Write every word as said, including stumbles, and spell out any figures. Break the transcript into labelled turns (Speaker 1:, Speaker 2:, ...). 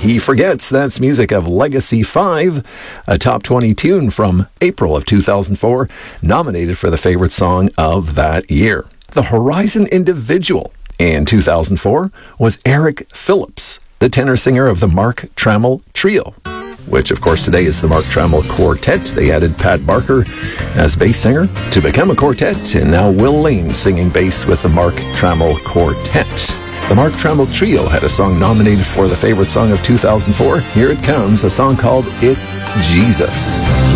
Speaker 1: He Forgets. That's music of Legacy five, a top twenty tune from April of two thousand four, nominated for the favorite song of that year. The Horizon Individual in two thousand four was Eric Phillips, the tenor singer of the Mark Trammell Trio, which of course today is the Mark Trammell Quartet. They added Pat Barker as bass singer to become a quartet, and now Will Lane singing bass with the Mark Trammell Quartet. The Mark Trammell Trio had a song nominated for the favorite song of two thousand four. Here it comes, a song called It's Jesus.